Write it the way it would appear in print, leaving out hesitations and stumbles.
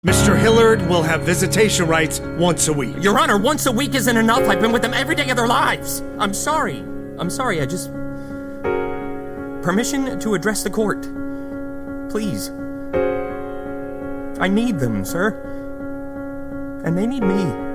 Mr. Hillard will have visitation rights once a week. Your Honor, once a week isn't enough. I've been with them every day of their lives. I'm sorry. I just... Permission to address the court. Please. I need them, sir. And they need me.